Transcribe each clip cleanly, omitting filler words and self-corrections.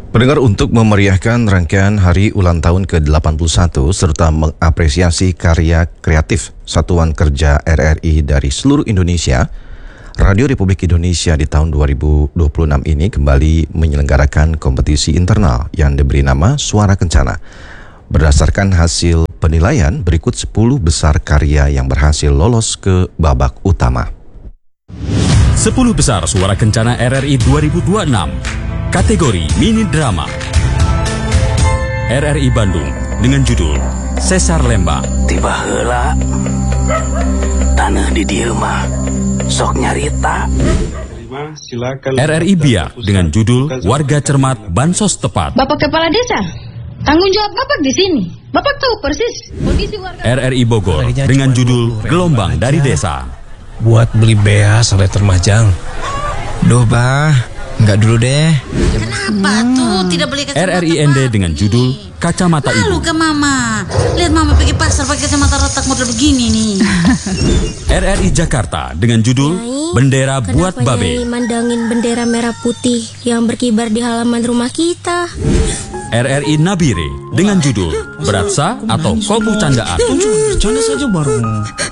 Pendengar, untuk memeriahkan rangkaian hari ulang tahun ke-81 serta mengapresiasi karya kreatif Satuan Kerja RRI dari seluruh Indonesia, Radio Republik Indonesia di tahun 2026 ini kembali menyelenggarakan kompetisi internal yang diberi nama Suara Kencana. Berdasarkan hasil penilaian, berikut 10 besar karya yang berhasil lolos ke babak utama. 10 besar Suara Kencana RRI 2026. Kategori Mini Drama. RRI Bandung dengan judul Sesar Lembang. Tiba heula tanah di dieu mah sok nyarita. RRI Biak dengan judul Warga Cermat Bansos Tepat. Bapak Kepala Desa, tanggung jawab Bapak di sini. Bapak tahu persis kondisi warga. RRI Bogor dengan judul Gelombang dari Desa. Buat beli beas oleh Termajang. Duh, Bah, enggak dulu deh. Kenapa tuh tidak beli kacamata? RRI ND dengan judul Kacamata Ibu. Lalu ke Mama. Lihat Mama pergi pasar pakai kacamata retak model begini nih. RRI Jakarta dengan judul Bendera Buat Babe. Nyai mandangin bendera merah putih yang berkibar di halaman rumah kita? RRI Nabire dengan judul Beratsa atau Kolbu Candaan. Bercanda saja baru.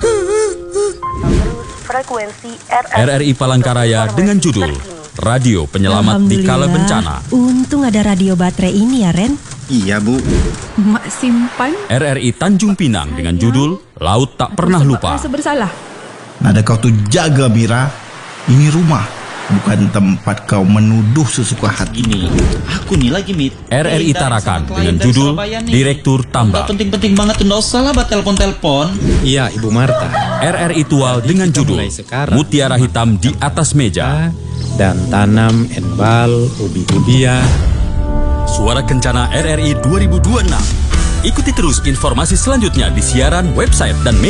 RRI Palangkaraya dengan judul Radio Penyelamat di Kala Bencana. Untung ada radio baterai ini ya, Ren. Iya, Bu. Mak simpan. RRI Tanjung Pinang dengan judul Laut Tak Pernah Lupa. Rasa bersalah. Nada kau tuh jaga, Mira. Ini rumah, bukan tempat kau menuduh sesuka hati. Ini aku nih lagi mit. RRI Tarakan dengan judul Direktur Tambang. Penting-penting banget tuh, nggak usah lah telepon-telepon. Iya, Ibu Marta. RRI Tual dengan judul Mutiara Hitam di Atas Meja. Dan tanam enbal ubi-ubian. Suara Kencana RRI 2026. Ikuti terus informasi selanjutnya di siaran, website, dan media.